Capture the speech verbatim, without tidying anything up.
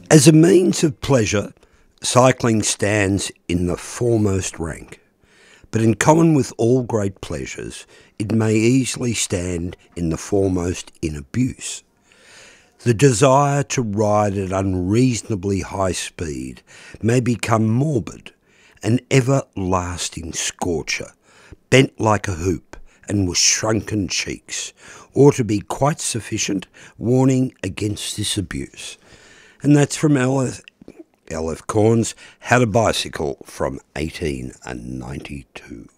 As a means of pleasure, cycling stands in the foremost rank. But in common with all great pleasures, it may easily stand in the foremost in abuse. The desire to ride at unreasonably high speed may become morbid, an everlasting scorcher, bent like a hoop and with shrunken cheeks, or to be quite sufficient warning against this abuse. And that's from L F, L F Corns, How to Bicycle from eighteen ninety-two.